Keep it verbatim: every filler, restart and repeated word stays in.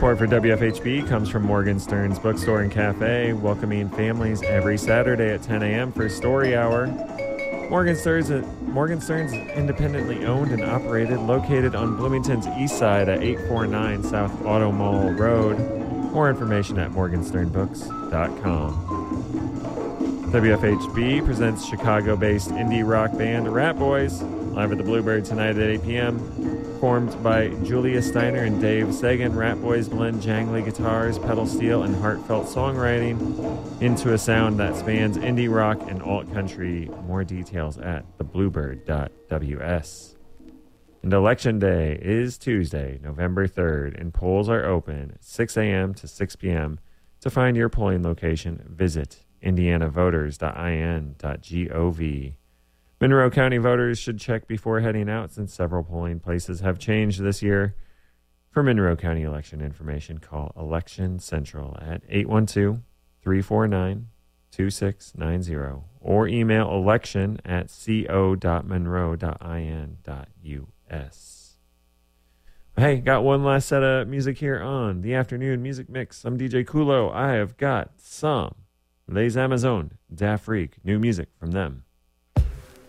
Support for W F H B comes from Morgan Stern's Bookstore and Cafe, welcoming families every Saturday at ten a.m. for Story Hour. Morgan Stern's, Morgan Stern's independently owned and operated, located on Bloomington's east side at eight forty-nine South Auto Mall Road. More information at morgan stern books dot com. W F H B presents Chicago-based indie rock band Rat Boys, live at the Bluebird tonight at eight p.m. Formed by Julia Steiner and Dave Sagan, Rat Boys blend jangly guitars, pedal steel, and heartfelt songwriting into a sound that spans indie rock and alt country. More details at the bluebird dot w s. And Election Day is Tuesday, November third, and polls are open six a.m. to six p.m. To find your polling location, visit indiana voters dot i n dot gov. Monroe County voters should check before heading out since several polling places have changed this year. For Monroe County election information, call Election Central at eight one two, three four nine, two six nine zero or email election at co dot monroe dot i n dot u s. Hey, got one last set of music here on the Afternoon Music Mix. I'm D J Kulo. I have got some Les Amazones, Da Freak, new music from them.